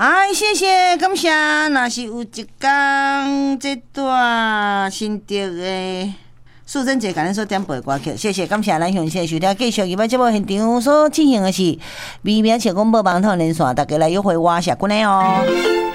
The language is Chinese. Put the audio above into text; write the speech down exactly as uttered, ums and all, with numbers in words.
哎，谢谢，感谢。若是有一天这段心得的素贞姐，甲咱所点播歌曲，谢谢，感谢咱详细收听。继续今摆节目现场所进行的是微妙情广播网通连线，大家来约会我谢君的哦。